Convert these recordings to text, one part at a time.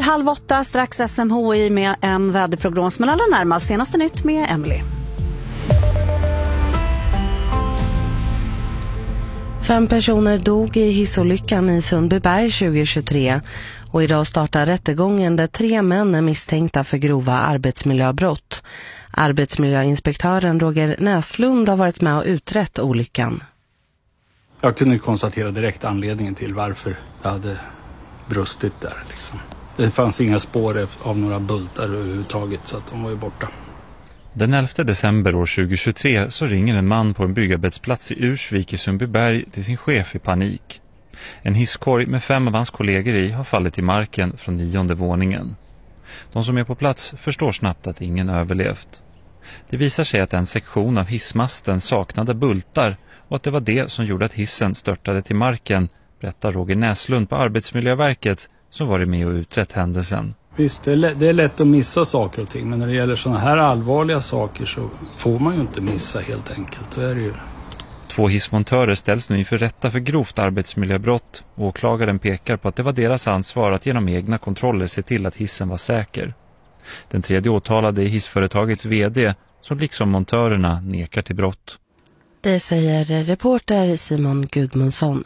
7:30, strax SMHI med en väderprognos, men allra närmast senaste nytt med Emily. 5 personer dog i hissolyckan i Sundbyberg 2023 och idag startar rättegången där 3 män är misstänkta för grova arbetsmiljöbrott. Arbetsmiljöinspektören Roger Näslund har varit med och utrett olyckan. Jag kunde konstatera direkt anledningen till varför det hade brustit där. Liksom. Det fanns inga spår av några bultar överhuvudtaget, så att de var ju borta. Den 11 december år 2023 så ringer en man på en byggarbetsplats i Ursvik i Sundbyberg till sin chef i panik. En hisskorg med 5 av hans kollegor i har fallit i marken från 9:e våningen. De som är på plats förstår snabbt att ingen överlevt. Det visar sig att en sektion av hissmasten saknade bultar och att det var det som gjorde att hissen störtade till marken, berättar Roger Näslund på Arbetsmiljöverket som varit med och utrett händelsen. Visst, det är lätt att missa saker och ting, men när det gäller sådana här allvarliga saker så får man ju inte missa helt enkelt. Det är ju... 2 hissmontörer ställs nu inför rätta för grovt arbetsmiljöbrott och åklagaren pekar på att det var deras ansvar att genom egna kontroller se till att hissen var säker. Den 3:e åtalade är hissföretagets vd som liksom montörerna nekar till brott. Det säger reporter Simon Gudmundsson.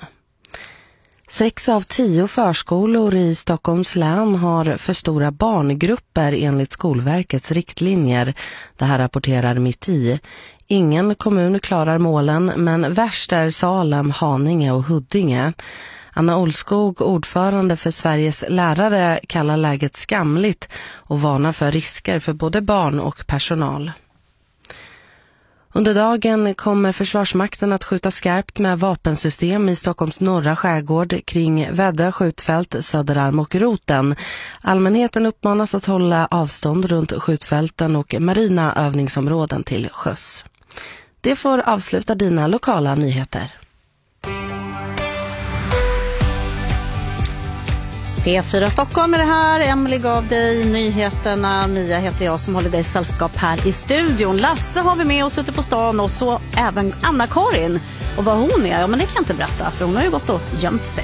6 av 10 förskolor i Stockholms län har för stora barngrupper enligt Skolverkets riktlinjer. Det här rapporterar Mitt i. Ingen kommun klarar målen, men värst är Salem, Haninge och Huddinge. Anna Olskog, ordförande för Sveriges lärare, kallar läget skamligt och varnar för risker för både barn och personal. Under dagen kommer Försvarsmakten att skjuta skarpt med vapensystem i Stockholms norra skärgård kring Väddö skjutfält, Söderarm och Roten. Allmänheten uppmanas att hålla avstånd runt skjutfälten och marina övningsområden till sjöss. Det får avsluta dina lokala nyheter. P4 Stockholm är det här. Emily gav dig nyheterna. Mia heter jag som håller dig sällskap här i studion. Lasse har vi med oss ute på stan och så även Anna-Karin. Och vad hon är, ja men det kan jag inte berätta för hon har ju gått och gömt sig.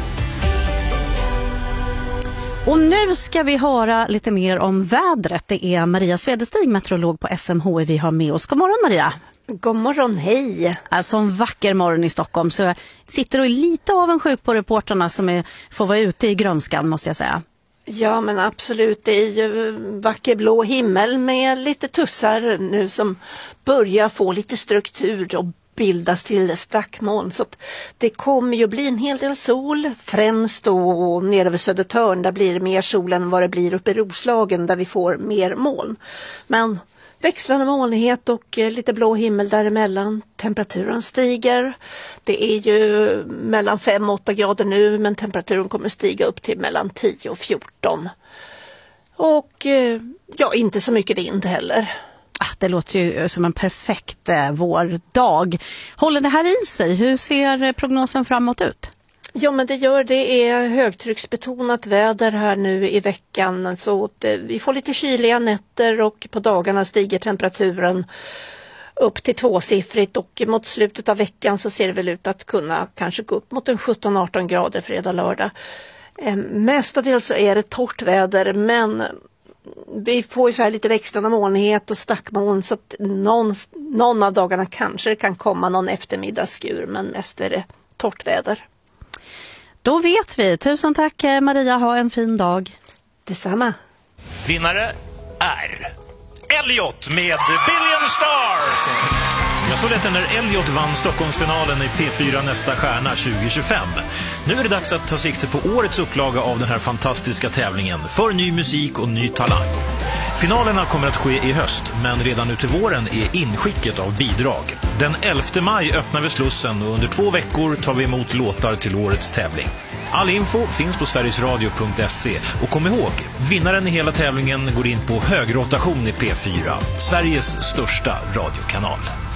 Och nu ska vi höra lite mer om vädret. Det är Maria Svedestig, meteorolog på SMHI, vi har med oss. God morgon Maria. God morgon, hej. Alltså en vacker morgon i Stockholm, så jag sitter och är lite avundsjuk på reporterna som får vara ute i grönskan, måste jag säga. Ja men absolut, det är ju vacker blå himmel med lite tussar nu som börjar få lite struktur och bildas till stackmoln. Så att det kommer ju bli en hel del sol, främst då nere vid Södertörn, där blir det mer sol än vad det blir uppe i Roslagen där vi får mer moln. Men växlande molnighet och lite blå himmel däremellan. Temperaturen stiger. Det är ju mellan 5 och 8 grader nu, men temperaturen kommer stiga upp till mellan 10 och 14. Och ja, inte så mycket vind heller. Det låter ju som en perfekt vårdag. Håller det här i sig? Hur ser prognosen framåt ut? Ja men det är högtrycksbetonat väder här nu i veckan, så att vi får lite kyliga nätter och på dagarna stiger temperaturen upp till 2-siffrigt och mot slutet av veckan så ser det väl ut att kunna kanske gå upp mot en 17-18 grader fredag lördag. Mestadels är det torrt väder, men vi får ju så här lite växlande molnighet och stackmoln, så att någon av dagarna kanske det kan komma någon eftermiddagsskur, men mest är det torrt väder. Då vet vi. Tusen tack Maria, ha en fin dag. Detsamma. Vinnare är Elliot med Billion Stars. Jag såg detta när Elliot vann Stockholmsfinalen i P4 Nästa stjärna 2025. Nu är det dags att ta sikte på årets upplaga av den här fantastiska tävlingen för ny musik och ny talang. Finalerna kommer att ske i höst, men redan ut till våren är inskicket av bidrag. Den 11 maj öppnar vi Slussen och under 2 veckor tar vi emot låtar till årets tävling. All info finns på sverigesradio.se och kom ihåg, vinnaren i hela tävlingen går in på högrotation i P4, Sveriges största radiokanal.